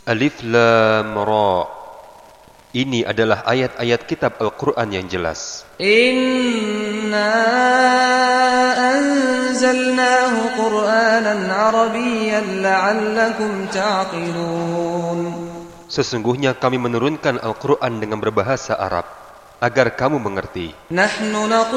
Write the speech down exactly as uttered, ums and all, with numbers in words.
Alif Lam Ra. Ini adalah ayat-ayat kitab Al-Quran yang jelas. Inna anzalnahu Qur'anan Arabiyyan la'allakum ta'qilun. Sesungguhnya kami menurunkan Al-Quran dengan berbahasa Arab agar kamu mengerti. Nahnu